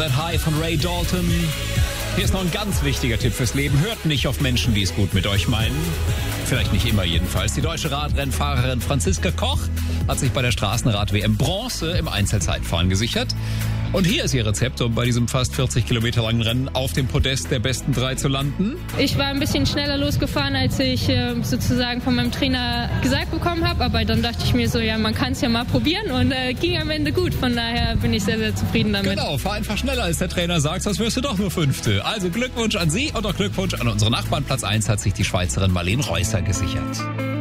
That High von Ray Dalton. Hier ist noch ein ganz wichtiger Tipp fürs Leben. Hört nicht auf Menschen, die es gut mit euch meinen. Vielleicht nicht immer jedenfalls. Die deutsche Radrennfahrerin Franziska Koch hat sich bei der Straßenrad-WM Bronze im Einzelzeitfahren gesichert. Und hier ist ihr Rezept, um bei diesem fast 40 Kilometer langen Rennen auf dem Podest der besten 3 zu landen. Ich war ein bisschen schneller losgefahren, als ich sozusagen von meinem Trainer gesagt bekommen habe. Aber dann dachte ich mir so, ja, man kann es ja mal probieren und ging am Ende gut. Von daher bin ich sehr, sehr zufrieden damit. Genau, fahr einfach schneller, als der Trainer sagt, sonst wirst du doch nur Fünfte. Also Glückwunsch an Sie und auch Glückwunsch an unsere Nachbarn. Platz 1 hat sich die Schweizerin Marlene Reusser gesichert.